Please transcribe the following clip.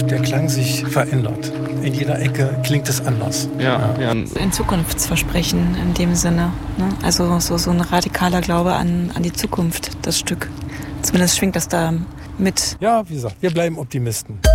der Klang sich verändert. In jeder Ecke klingt es anders. Ja. Ein Zukunftsversprechen in dem Sinne. Ne? Also so ein radikaler Glaube an die Zukunft, das Stück. Zumindest schwingt das da mit. Ja, wie gesagt, wir bleiben Optimisten.